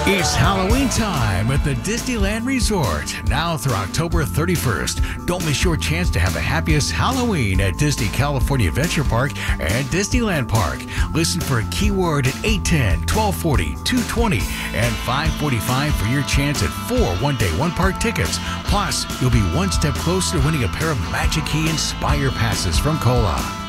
It's Halloween time at the Disneyland Resort, now through October 31st. Don't miss your chance to have the happiest Halloween at Disney California Adventure Park and Disneyland Park. Listen for a keyword at 810, 1240, 220, and 545 for your chance at 4 one-day, one-park tickets. Plus, you'll be one step closer to winning a pair of Magic Key Inspire passes from Cola.